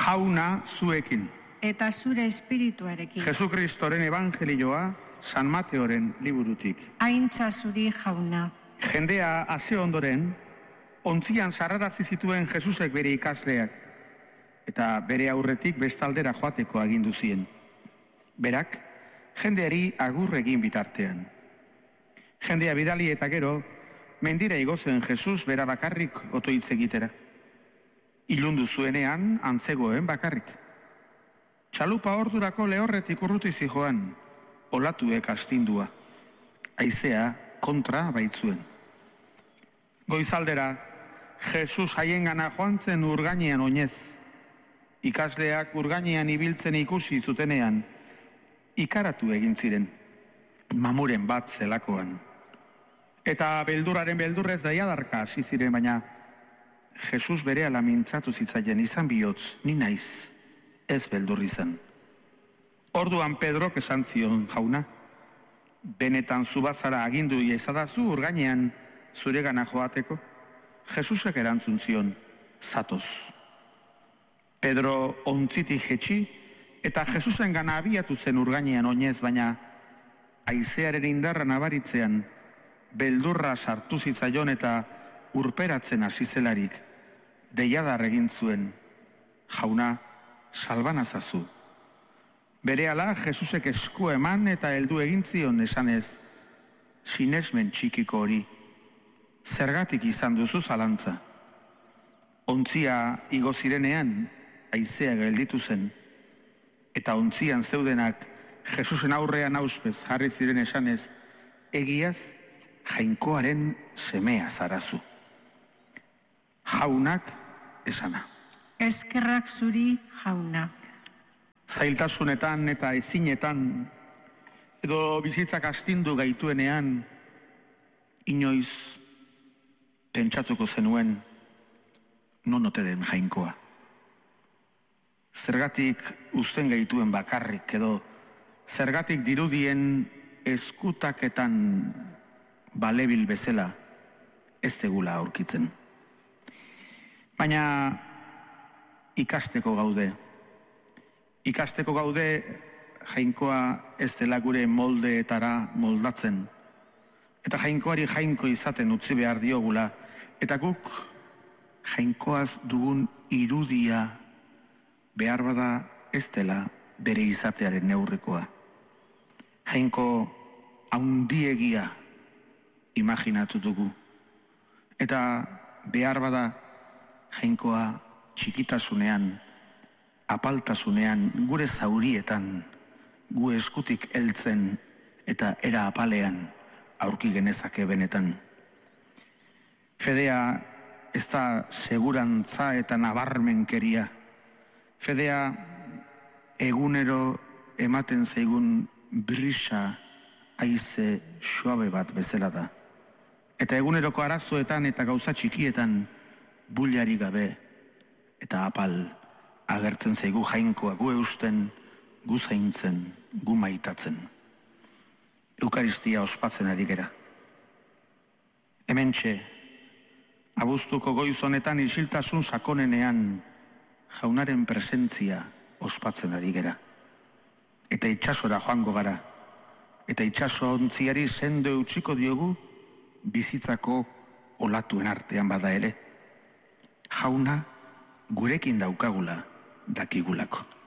Jauna zuekin. Eta zure espirituarekin. Jesukristoren evangelioa San Mateoren liburutik. Aintza zuri jauna. Jendea hase ondoren, ontzian sarrarazi zituen Jesusek bere ikasleak, eta bere aurretik bestaldera joateko agindu zien. Berak, jendeari agur egin bitartean. Jendea bidali eta gero, mendira igozen Jesus bera bakarrik otoitz egitera. Ilundu zuenean, antzegoen bakarrik. Txalupa ordurako lehorretik urruti zijoan, olatuek astindua. Haizea kontra baitzuen. Goizaldera, Jesus haiengana joan zen urgainean oinez. Ikasleak urgainean ibiltzen ikusi zutenean, ikaratu egin ziren, mamuren bat zelakoan. Eta beldurraren beldurrez daiadarka hasi ziren, baina Jesus berehala mintzatu zitzaien, izan bihotz, ni naiz, ez beldur izan. Orduan Pedrok esan zion, jauna, benetan zubazara agindu iezadazu urgainean zuregana joateko? Jesusek erantzun zion, zatoz. Pedro ontzitik jetxi, eta Jesusen gana abiatu zen urgainean oinez, baina haizearen indarra nabaritzean, beldurra sartu zitzaion eta urperatzen hasi zelarik, deiadar egin zuen, jauna, salbanazazu. Berehala Jesusek eskua eman eta heldu egin zion esanez, sinesmen txikiko hori, zergatik izan duzu zalantza. Ontzia igo zirenean, haizea gelditu zen, eta ontzian zeudenak Jesusen aurrean auspez jarri ziren esanez, egiaz jainkoaren semea zarazu. Jaunak esana. Eskerrak zuri jauna. Zailtasunetan eta ezinetan, edo bizitzak astindu gaituenean, inoiz pentsatuko zenuen, non ote den jainkoa. Zergatik uzten gaituen bakarrik, edo zergatik dirudien eskutaketan balebil bezala ez degula aurkitzen. Baina ikasteko gaude. Ikasteko gaude jainkoa ez dela gure moldeetara moldatzen. Eta jainkoari jainko izaten utzi behar diogula. Eta guk jainkoaz dugun irudia behar bada ez dela bere izatearen neurrikoa. Jainko haundiegia imaginatu dugu. Eta behar bada jainkoa txikitasunean, apaltasunean, gure zaurietan, gu eskutik heltzen eta era apalean aurki genezake benetan. Fedea ez da segurantza eta nabarmenkeria. Fedea egunero ematen zaigun brisa haize suabe bat bezala da. Eta eguneroko arazoetan eta gauza txikietan bullari gabe eta apal agertzen zaigu jainkoa, gu eusten, gu zaintzen, gu maitatzen. Eukaristia ospatzen ari gera. Hementxe, abuztuko goiz honetan isiltasun sakonenean jaunaren presentzia ospatzen ari gera. Eta itsasora joango gara. Eta itsaso ontziari sendo eutsiko diogu bizitzako olatuen artean bada ere. Jauna gurekin daukagula dakigulako.